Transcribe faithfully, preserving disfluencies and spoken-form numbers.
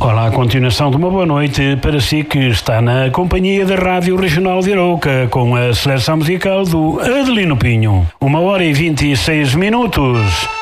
Olá, a continuação de uma boa noite para si que está na companhia da Rádio Regional de Arouca com a seleção musical do Adelino Pinho. Uma hora e vinte e seis minutos.